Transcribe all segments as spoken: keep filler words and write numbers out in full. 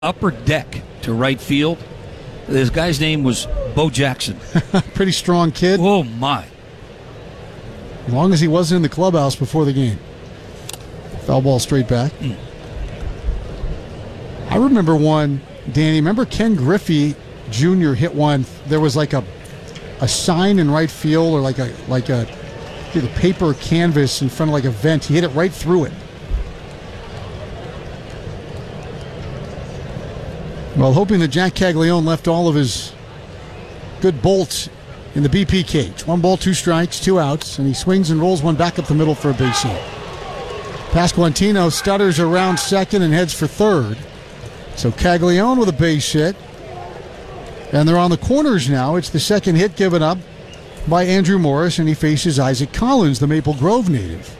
upper deck to right field. This guy's name was Bo Jackson. Pretty strong kid. Oh, my. As long as he wasn't in the clubhouse before the game. Foul ball straight back. Mm. I remember one, Danny, remember Ken Griffey Junior hit one. There was like a a sign in right field, or like a like a, a paper canvas in front of like a vent. He hit it right through it. Well, hoping that Jack Caglione left all of his good bolts in the B P cage. One ball, two strikes, two outs, and he swings and rolls one back up the middle for a base hit. Pasquantino stutters around second and heads for third. So Caglione with a base hit. And they're on the corners now. It's the second hit given up by Andrew Morris, and he faces Isaac Collins, the Maple Grove native.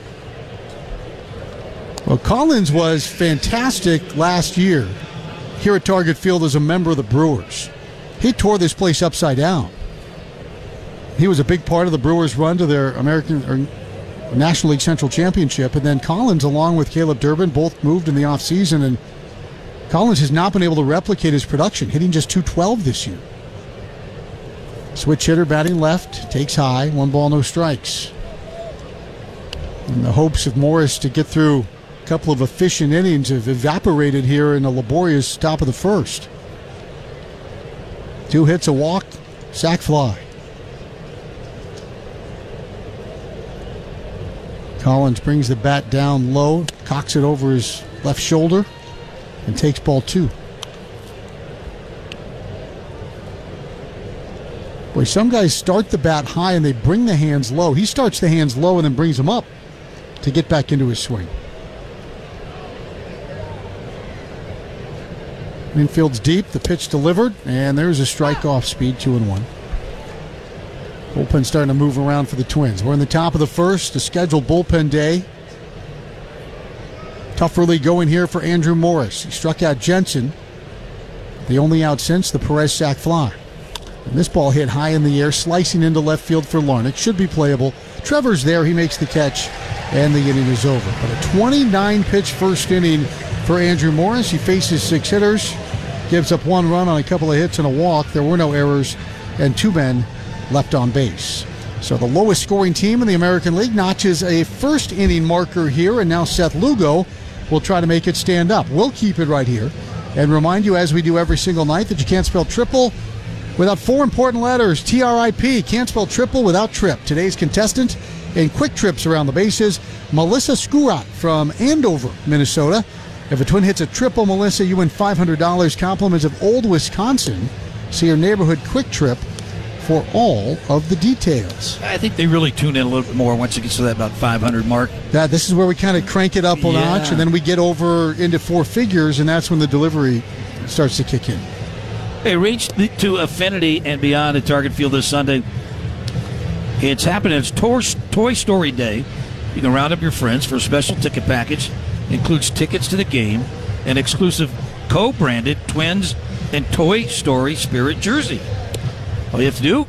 Well, Collins was fantastic last year here at Target Field as a member of the Brewers. He tore this place upside down. He was a big part of the Brewers' run to their American or National League Central Championship, and then Collins, along with Caleb Durbin, both moved in the offseason, and Collins has not been able to replicate his production, hitting just two twelve this year. Switch hitter batting left, takes high, one ball, no strikes. In the hopes of Morris to get through a couple of efficient innings have evaporated here in the laborious top of the first. Two hits, a walk, sac fly. Collins brings the bat down low, cocks it over his left shoulder, and takes ball two. Boy, some guys start the bat high and they bring the hands low. He starts the hands low and then brings them up to get back into his swing. Infield's deep, the pitch delivered, and there's a strike off speed, two and one. Bullpen starting to move around for the Twins. We're in the top of the first, a scheduled bullpen day. Tough early going here for Andrew Morris. He struck out Jensen, the only out since the Perez sac fly. And this ball hit high in the air, slicing into left field for Larnach. Should be playable. Trevor's there. He makes the catch, and the inning is over. But a twenty-nine pitch first inning for Andrew Morris. He faces six hitters, gives up one run on a couple of hits and a walk. There were no errors, and two men left on base. So the lowest scoring team in the American League notches a first inning marker here, and now Seth Lugo will try to make it stand up. We'll keep it right here and remind you, as we do every single night, that you can't spell triple without four important letters. T R I P. Can't spell triple without trip. Today's contestant in quick trips around the bases, Melissa Skurat from Andover, Minnesota. If a Twin hits a triple, Melissa, you win five hundred dollars. Compliments of Old Wisconsin. See your neighborhood quick trip for all of the details. I think they really tune in a little bit more once it gets to that about five hundred mark. That This is where we kind of crank it up a yeah. notch, and then we get over into four figures, and that's when the delivery starts to kick in. Hey, reach to Affinity and Beyond at Target Field this Sunday. It's happening. It's Toy Story Day. You can round up your friends for a special ticket package. Includes tickets to the game, an exclusive co-branded Twins and Toy Story Spirit jersey. All you have to do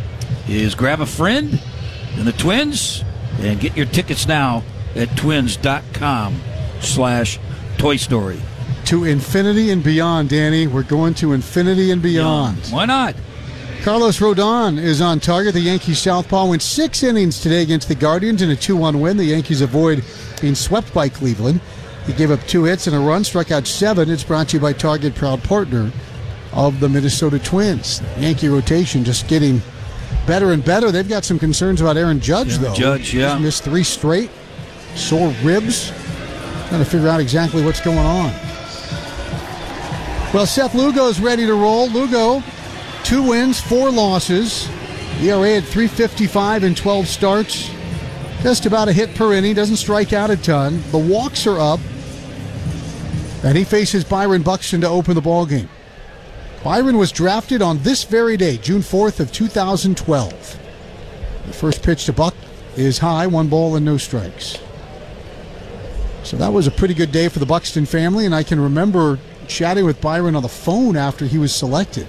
is grab a friend and the Twins and get your tickets now at twins.com slash Toy Story. To infinity and beyond, Danny. We're going to infinity and beyond. Yeah, why not? Carlos Rodon is on target. The Yankees southpaw went six innings today against the Guardians in a two one win. The Yankees avoid being swept by Cleveland. He gave up two hits and a run, struck out seven. It's brought to you by Target, proud partner of the Minnesota Twins. Yankee rotation just getting better and better. They've got some concerns about Aaron Judge, Aaron though. Judge, yeah. He's missed three straight. Sore ribs. Trying to figure out exactly what's going on. Well, Seth Lugo's ready to roll. Lugo, two wins, four losses. E R A at three fifty-five in twelve starts. Just about a hit per inning. Doesn't strike out a ton. The walks are up. And he faces Byron Buxton to open the ballgame. Byron was drafted on this very day, June fourth of two thousand twelve. The first pitch to Buck is high, one ball and no strikes. So that was a pretty good day for the Buxton family, and I can remember chatting with Byron on the phone after he was selected.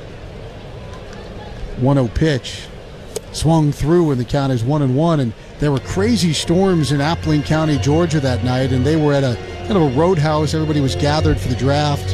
one oh pitch. Swung through, and the count is one and one, and there were crazy storms in Appling County, Georgia that night, and they were at a kind of a roadhouse. Everybody was gathered for the draft.